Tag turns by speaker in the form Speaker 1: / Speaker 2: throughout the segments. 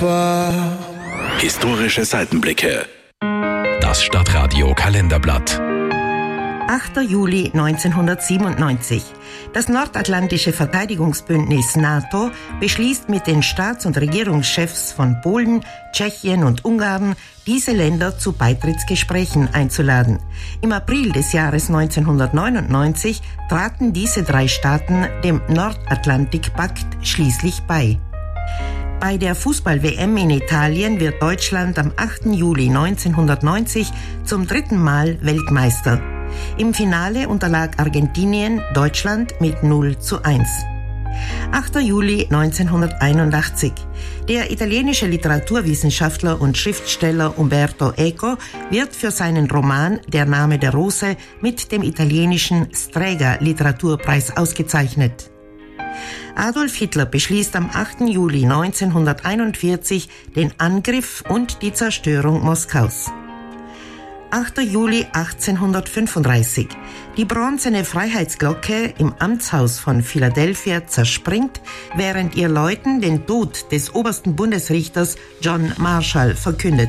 Speaker 1: Historische Seitenblicke. Das Stadtradio Kalenderblatt.
Speaker 2: 8. Juli 1997. Das nordatlantische Verteidigungsbündnis NATO beschließt mit den Staats- und Regierungschefs von Polen, Tschechien und Ungarn, diese Länder zu Beitrittsgesprächen einzuladen. Im April des Jahres 1999 traten diese 3 Staaten dem Nordatlantikpakt schließlich bei. Bei der Fußball-WM in Italien wird Deutschland am 8. Juli 1990 zum 3. Mal Weltmeister. Im Finale unterlag Argentinien Deutschland mit 0:1. 8. Juli 1981. Der italienische Literaturwissenschaftler und Schriftsteller Umberto Eco wird für seinen Roman Der Name der Rose mit dem italienischen Strega Literaturpreis ausgezeichnet. Adolf Hitler beschließt am 8. Juli 1941 den Angriff und die Zerstörung Moskaus. 8. Juli 1835. Die bronzene Freiheitsglocke im Amtshaus von Philadelphia zerspringt, während ihr Läuten den Tod des obersten Bundesrichters John Marshall verkündet.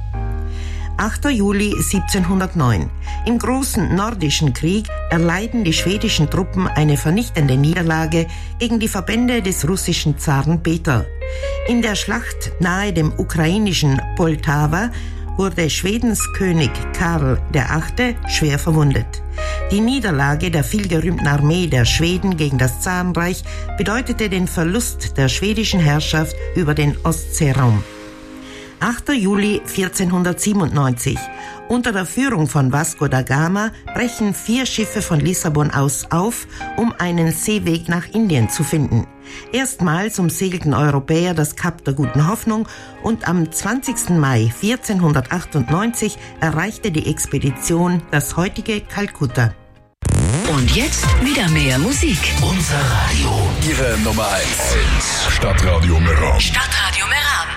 Speaker 2: 8. Juli 1709. Im Großen Nordischen Krieg erleiden die schwedischen Truppen eine vernichtende Niederlage gegen die Verbände des russischen Zaren Peter. In der Schlacht nahe dem ukrainischen Poltawa wurde Schwedens König Karl VIII. Schwer verwundet. Die Niederlage der vielgerühmten Armee der Schweden gegen das Zarenreich bedeutete den Verlust der schwedischen Herrschaft über den Ostseeraum. 8. Juli 1497. Unter der Führung von Vasco da Gama brechen 4 Schiffe von Lissabon aus auf, um einen Seeweg nach Indien zu finden. Erstmals umsegelten Europäer das Kap der Guten Hoffnung und am 20. Mai 1498 erreichte die Expedition das heutige Kalkutta.
Speaker 3: Und jetzt wieder mehr Musik.
Speaker 1: Unser Radio. Ihre Nummer 1. Stadtradio Meran.
Speaker 3: Stadtradio Meran.